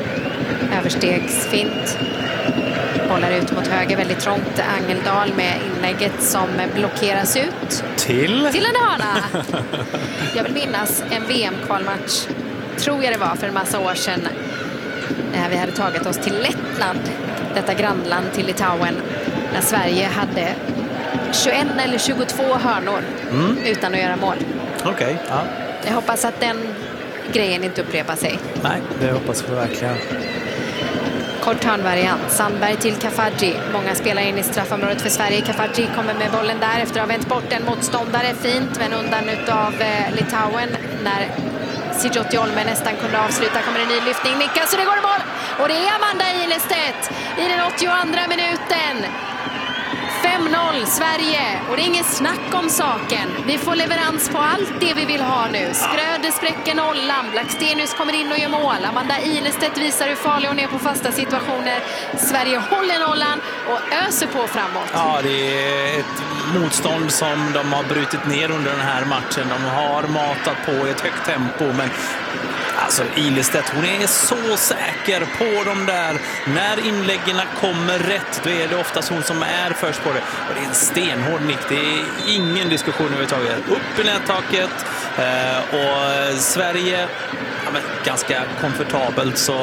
överstegsfint. Bollar ut mot höger, väldigt trångt. Angeldal med inlägget som blockeras ut. Till? Till en hörna. Jag vill minnas en V M-kvalmatch, tror jag det var, för en massa år sedan. När vi hade tagit oss till Lettland, detta grannland till Litauen. När Sverige hade tjugoett eller tjugotvå hörnor mm. utan att göra mål. Okej, okay, ja. Jag hoppas att den grejen inte upprepar sig. Nej, det hoppas vi verkligen. Kort hörnvariant. Sandberg till Kafaji. Många spelar in i straffområdet för Sverige. Kafaji kommer med bollen där efter att ha vänt bort en motståndare. Fint, men undan utav eh, Litauen. När Sijotti Olme nästan kunde avsluta kommer en ny lyftning. Nickas och det går i mål. Och det är Amanda Ilestedt i den åttioandra minuten. fem noll Sverige, och det är inget snack om saken. Vi får leverans på allt det vi vill ha nu. Skröder spräcker nollan, Blackstenius kommer in och gör mål. Amanda Ilestedt visar hur farlig hon är på fasta situationer. Sverige håller nollan och öser på framåt. Ja, det är ett motstånd som de har brutit ner under den här matchen. De har matat på i ett högt tempo, men alltså Ilestedt, hon är så säker på de där. När inläggen kommer rätt, då är det oftast hon som är först på det. Och det är en stenhård nick. Det är ingen diskussion överhuvudtaget. Upp i nättaket. Eh, och Sverige, ja, men ganska komfortabelt så,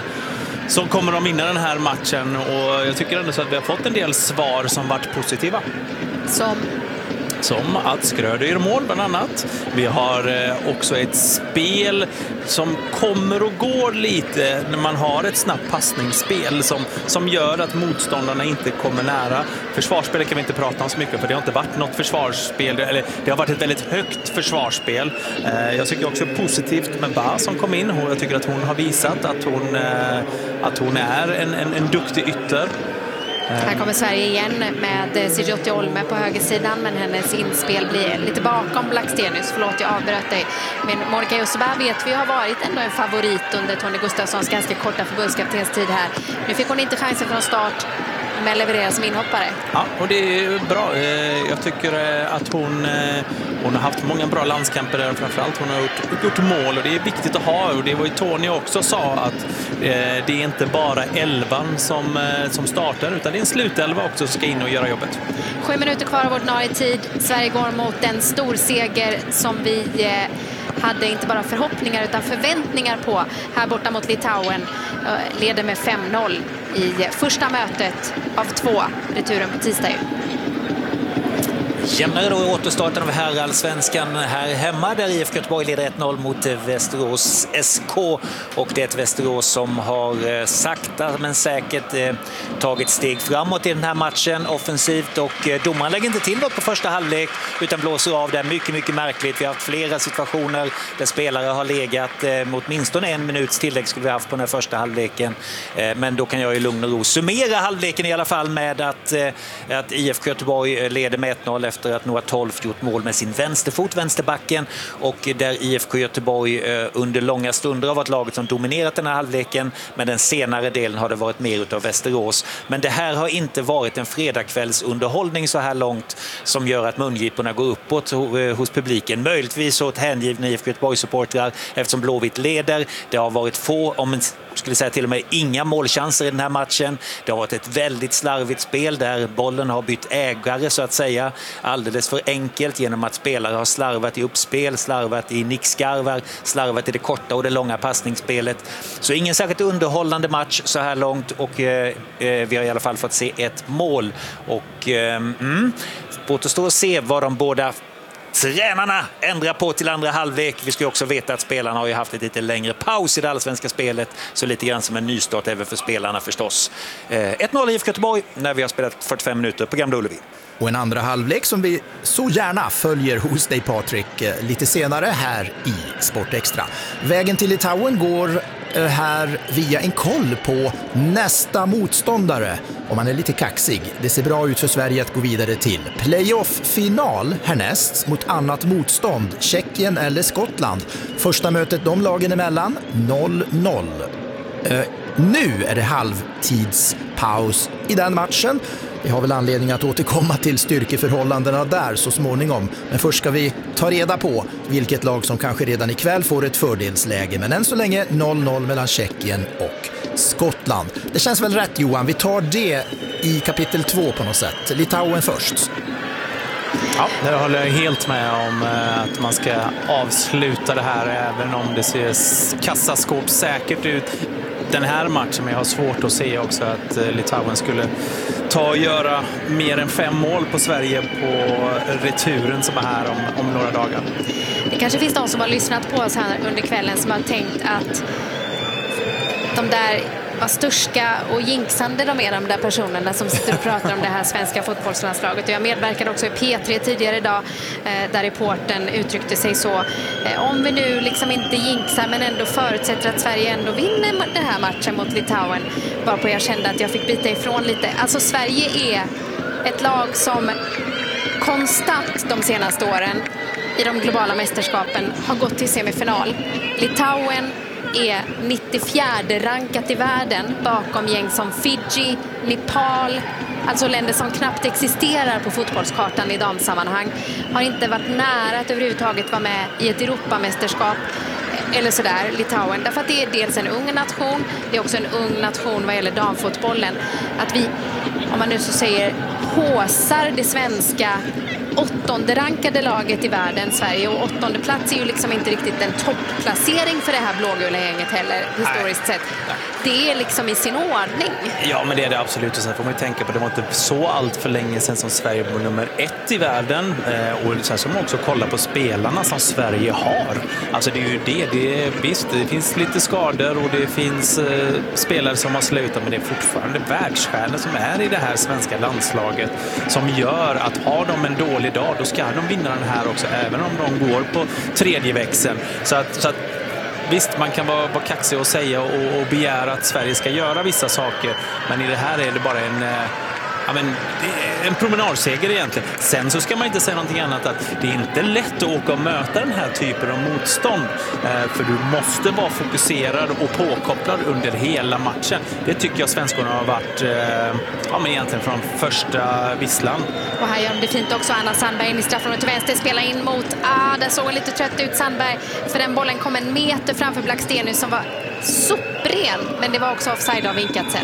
så kommer de vinna den här matchen. Och jag tycker ändå så att vi har fått en del svar som varit positiva. Som... Som att Skröder gör mål bland annat. Vi har eh, också ett spel som kommer och går lite när man har ett snabbt passningsspel som, som gör att motståndarna inte kommer nära. Försvarsspelet kan vi inte prata om så mycket, för det har inte varit något försvarsspel, eller det har varit ett väldigt högt försvarsspel. Eh, jag tycker också positivt med Ba som kom in. Jag tycker att hon har visat att hon, eh, att hon är en, en, en duktig ytter. Här kommer Sverige igen med Sijotti Olme på högersidan, men hennes inspel blir lite bakom Blackstenius. Förlåt, jag avbröt dig. Men Monica Yosuba vet vi har varit ändå en favorit under Tony Gustafssons ganska korta förbundskaptenstid här. Nu fick hon inte chansen från start, men levererar som inhoppare. Ja, och det är bra. Jag tycker att hon, hon har haft många bra landskamper där, framförallt hon har gjort, gjort mål, och det är viktigt att ha. Och det var ju Tony också sa, att det är inte bara elvan som, som startar, utan det är en slutelva också som ska in och göra jobbet. Sju minuter kvar av ordinarie tid. Sverige går mot en stor seger som vi hade inte bara förhoppningar utan förväntningar på här borta mot Litauen. Leder med fem noll i första mötet av två, returen på tisdag. Jämnare då i återstarten av herrallsvenskan här hemma, där I F K Göteborg leder ett noll mot Västerås S K, och det är ett Västerås som har sakta men säkert eh, tagit steg framåt i den här matchen offensivt, och eh, domaren lägger inte till något på första halvlek utan blåser av det mycket mycket märkligt. Vi har haft flera situationer där spelare har legat eh, mot åtminstone en minuts tillägg skulle vi haft på den här första halvleken, eh, men då kan jag i lugn och ro summera halvleken i alla fall med att, eh, att I F K Göteborg leder med ett noll efter efter att Noah Tolf gjort mål med sin vänsterfot, vänsterbacken, och där I F K Göteborg eh, under långa stunder har varit laget som dominerat den här halvleken, men den senare delen har det varit mer utav Västerås. Men det här har inte varit en fredagskvällsunderhållning så här långt som gör att mungiporna går uppåt hos publiken. Möjligtvis åt hängivna I F K Göteborg-supportrar eftersom Blåvitt leder. Det har varit få, om en skulle säga till och med inga målchanser i den här matchen. Det har varit ett väldigt slarvigt spel där bollen har bytt ägare så att säga, alldeles för enkelt genom att spelare har slarvat i uppspel, slarvat i nickskarvar, slarvat i det korta och det långa passningsspelet. Så ingen särskilt underhållande match så här långt, och eh, vi har i alla fall fått se ett mål, och eh, mm, återstår att se vad de båda tränarna ändrar på till andra halvlek. Vi ska också veta att spelarna har ju haft ett lite längre paus i det allsvenska spelet, så lite grann som en nystart även för spelarna förstås. ett noll I F K Göteborg när vi har spelat fyrtiofem minuter på Gamla Ullevi. Och en andra halvlek som vi så gärna följer hos dig, Patrik, lite senare här i Sport Extra. Vägen till Litauen går här via en koll på nästa motståndare. Om man är lite kaxig. Det ser bra ut för Sverige att gå vidare till playoff-final härnäst mot annat motstånd, Tjeckien eller Skottland. Första mötet de lagen emellan, noll noll. Uh, nu är det halvtidspaus i den matchen. Vi har väl anledning att återkomma till styrkeförhållandena där så småningom. Men först ska vi ta reda på vilket lag som kanske redan ikväll får ett fördelsläge. Men än så länge noll noll mellan Tjeckien och Skottland. Det känns väl rätt, Johan. Vi tar det i kapitel två på något sätt. Litauen först. Ja, jag håller helt med om att man ska avsluta det här även om det ser kassaskåp säkert ut den här matchen, men jag har svårt att se också att Litauen skulle ta och göra mer än fem mål på Sverige på returen som är här om, om några dagar. Det kanske finns de som har lyssnat på oss här under kvällen som har tänkt att de där vad störska och jinxande de är, de där personerna som sitter och pratar om det här svenska fotbollslandslaget. Och jag medverkade också i P tre tidigare idag eh, där reporten uttryckte sig så. Eh, om vi nu liksom inte jinxar men ändå förutsätter att Sverige ändå vinner den här matchen mot Litauen, varpå jag kände att jag fick bita ifrån lite. Alltså Sverige är ett lag som konstant de senaste åren i de globala mästerskapen har gått till semifinal. Litauen är nittiofjärde rankat i världen bakom gäng som Fiji, Nepal, alltså länder som knappt existerar på fotbollskartan i damsammanhang, har inte varit nära att överhuvudtaget vara med i ett Europamästerskap eller sådär, Litauen. Därför att det är dels en ung nation, det är också en ung nation vad gäller damfotbollen. Att vi, om man nu så säger, håsar det svenska åttonde rankade laget i världen, Sverige, och åttonde plats är ju liksom inte riktigt en toppplacering för det här blågula gänget heller, historiskt sett. Det är liksom i sin ordning. Ja, men det är det absolut. Och sen får man ju tänka på att det var inte så allt för länge sedan som Sverige var nummer ett i världen. Och sen så man också kolla på spelarna som Sverige har. Alltså det är ju det. det är, visst, det finns lite skador och det finns eh, spelare som har slutat, men det är fortfarande världsstjärnor som är i det här svenska landslaget som gör att har de en dålig dag, då ska de vinna den här också, även om de går på tredje växeln. Så att, så att visst, man kan vara, vara kaxig och säga och, och begära att Sverige ska göra vissa saker, men i det här är det bara en, ja, men, en promenadseger egentligen. Sen så ska man inte säga någonting annat, att det är inte lätt att åka och möta den här typen av motstånd, för du måste vara fokuserad och påkopplad under hela matchen. Det tycker jag svenskarna har varit, ja, men egentligen från första visslan. Och här gör de det fint också. Anna Sandberg in i straffområdet till vänster, spelar in mot, ah, där såg lite trött ut Sandberg, för den bollen kom en meter framför Blackstenius som var sopren, men det var också offside av vinkat sen.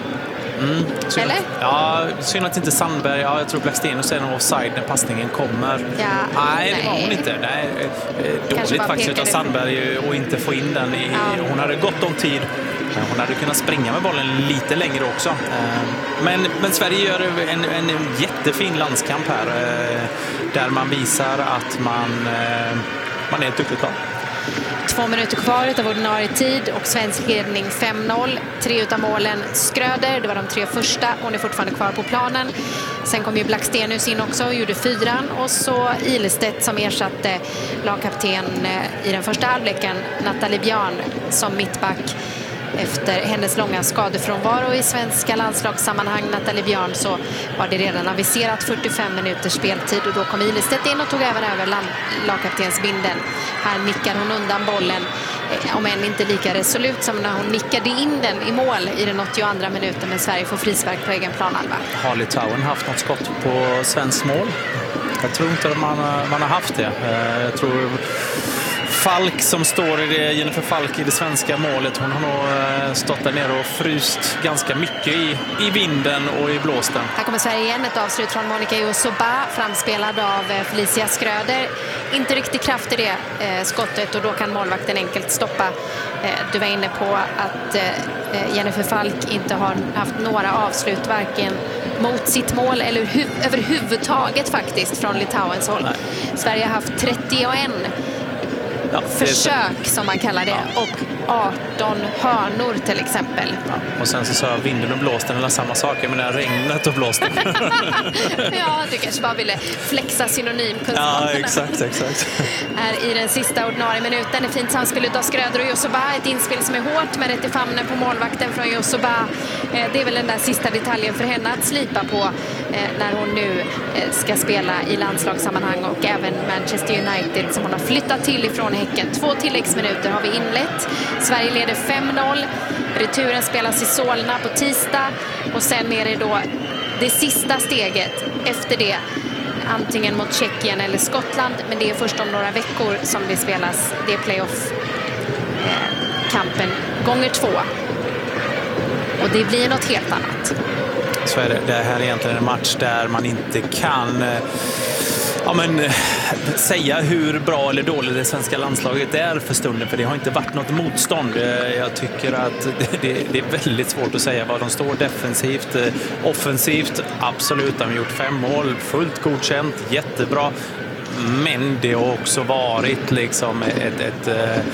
Mm, synd. Eller? Ja, synd att inte Sandberg. Ja, jag tror Blackstenius är nog offside när passningen kommer. Ja, nej, nej, det var hon inte. Nej, dåligt faktiskt utav Sandberg och inte få in den. I, ja. Hon hade gott om tid. Hon hade kunnat springa med bollen lite längre också. Men, men Sverige gör en, en jättefin landskamp här, där man visar att man, man är ett duktigt lag. Två minuter kvar av ordinarie tid och svensk ledning fem noll. Tre utav målen Skröder, det var de tre första. Hon är fortfarande kvar på planen. Sen kom ju Blackstenius in också och gjorde fyran. Och så Ilestedt som ersatte lagkapten i den första halvleken, Nathalie Björn, som mittback. Efter hennes långa skadefrånvaro i svenska landslagssammanhang, Nathalie Björn, så var det redan aviserat fyrtiofem minuters speltid, och då kom Ilestedt in och tog även över lagkaptensbindeln. Här nickar hon undan bollen, om än inte lika resolut som när hon nickade in den i mål i den åttioandra minuten, men Sverige får frispark på egen planhalva. Har Litauen haft något skott på svensk mål? Jag tror inte att man, man har haft det. Jag tror Falk som står i det, Jennifer Falk i det svenska målet, hon har nog stått där nere och fryst ganska mycket i, i vinden och i blåsten. Här kommer Sverige igen, ett avslut från Monica Yosoba, framspelad av Felicia Skröder. Inte riktigt kraft i det eh, skottet, och då kan målvakten enkelt stoppa. Eh, du var inne på att eh, Jennifer Falk inte har haft några avslut, varken mot sitt mål eller hu- överhuvudtaget faktiskt från Litauens håll. Nej. Sverige har haft trettioen Ja, försök som man kallar det. Ja. Och arton hörnor till exempel. Ja. Och sen så sa vinden och blåsten eller samma sak. Jag menar regnet och blåsten. Ja, du kanske bara ville flexa synonymkunskaperna. Ja, exakt, exakt. Är i den sista ordinarie minuten. Ett fint samspel av Skröder och Youssoba. Ett inspel som är hårt med rätt i famnen på målvakten från Youssoba. Det är väl den där sista detaljen för henne att slipa på när hon nu ska spela i landslagssammanhang och även Manchester United som hon har flyttat till ifrån Häcken. Två tilläggsminuter har vi inlett. Sverige leder fem noll. Returen spelas i Solna på tisdag och sen är det då det sista steget efter det. Antingen mot Tjeckien eller Skottland, men det är först om några veckor som det spelas. Det är playoff-kampen gånger två. Och det blir något helt annat. Så är det. Det här är egentligen en match där man inte kan ja, men, säga hur bra eller dåligt det svenska landslaget är för stunden, för det har inte varit något motstånd. Jag tycker att det, det är väldigt svårt att säga vad de står defensivt. Offensivt, absolut, de har gjort fem mål, fullt godkänt, jättebra. Men det har också varit liksom ett, ett,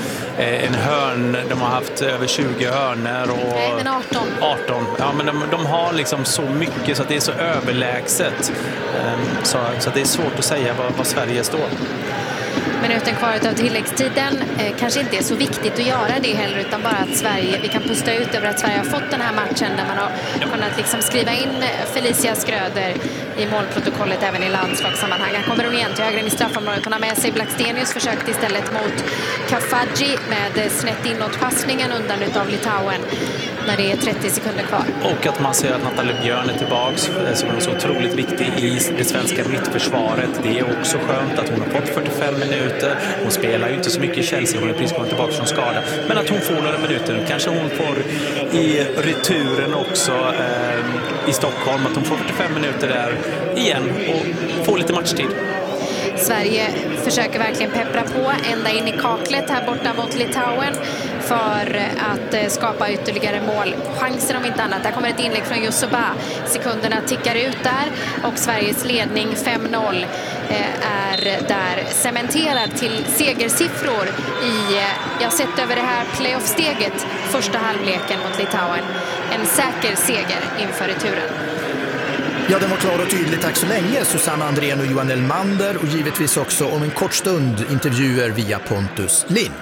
en hörn. De har haft över tjugo hörnor och Nej, men arton. arton. Ja, men de, de har liksom så mycket så att det är så överlägset. Så, så att det är svårt att säga vad, vad Sverige står. Minuten kvar av tilläggstiden. Eh, kanske inte är så viktigt att göra det heller, utan bara att Sverige, vi kan pusta ut över att Sverige har fått den här matchen där man har kunnat liksom skriva in Felicia Skröder i målprotokollet även i landslagssammanhang. Här kommer hon igen till höger in i straffområdet. Hon har med sig Blackstenius, försökte istället mot Kafaji med snett inåtpassningen undan utav Litauen när det är trettio sekunder kvar. Och att man ser att Natalie Björn är tillbaks som är så otroligt viktig i det svenska mittförsvaret. Det är också skönt att hon har fått fyrtiofem minuter. Hon spelar ju inte så mycket i Chelsea, hon är precis kommit tillbaka från skada. Men att hon får några minuter. Kanske hon får i returen också eh, i Stockholm, att hon får fyrtiofem minuter där igen och får lite matchtid. Sverige försöker verkligen peppra på ända in i kaklet här borta mot Litauen för att skapa ytterligare mål. Chanser om inte annat. Där kommer ett inlägg från Youssoba. Sekunderna tickar ut där och Sveriges ledning fem noll är där cementerad till segersiffror i, jag sett över det här playoff-steget, första halvleken mot Litauen. En säker seger inför returen. Ja, den var klar och tydlig. Tack så länge, Susanna Andrén och Johan Elmander. Och givetvis också om en kort stund intervjuer via Pontus Lind.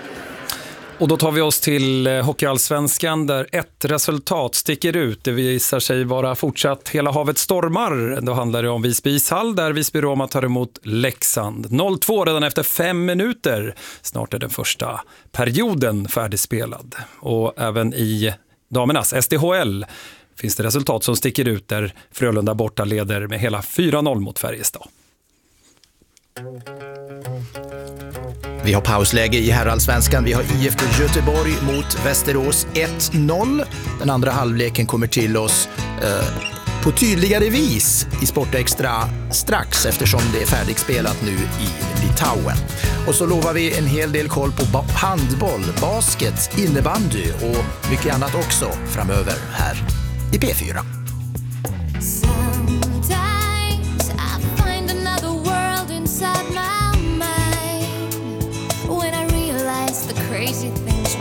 Och då tar vi oss till Hockeyallsvenskan där ett resultat sticker ut. Det visar sig vara fortsatt hela havet stormar. Då handlar det om Visby ishall där Visby Roma tar emot Leksand. noll två redan efter fem minuter. Snart är den första perioden färdigspelad. Och även i damernas S D H L finns det resultat som sticker ut där Frölunda borta leder med hela fyra noll mot Färjestad. Vi har pausläge i herrallsvenskan. Vi har I F K Göteborg mot Västerås ett noll. Den andra halvleken kommer till oss eh, på tydligare vis i Sportextra strax eftersom det är färdigspelat nu i Litauen. Och så lovar vi en hel del koll på ba- handboll, basket, innebandy och mycket annat också framöver här i P fyra. Sometimes I find another world inside my mind when I realize the crazy thing